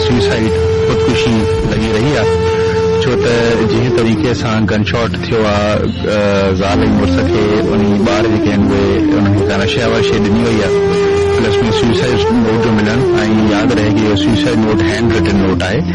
suicide ख़ुदकुशी लॻी रही आहे छो त जंहिं तरीक़े सां गन शॉट थियो आहे ज़ाल ऐं मुड़ुस खे उन ॿार जेके आहिनि उहे उन्हनि खे नशे वशे ॾिनी वई आहे प्लस में सुसाइड नोट जो मिलणु ऐं यादि रहे कि suicide note hand return note आहे